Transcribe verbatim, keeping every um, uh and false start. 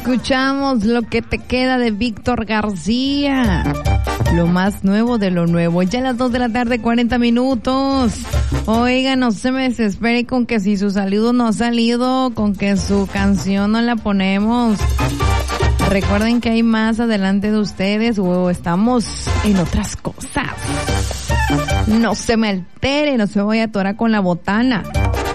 escuchamos Lo que te queda de Víctor García. Lo más nuevo de lo nuevo. Ya a las dos de la tarde, cuarenta minutos. Oiga, no se me desespere con que si su saludo no ha salido, con que su canción no la ponemos. Recuerden que hay más adelante de ustedes o estamos en otras cosas. No se me altere, no se me vaya a atorar con la botana.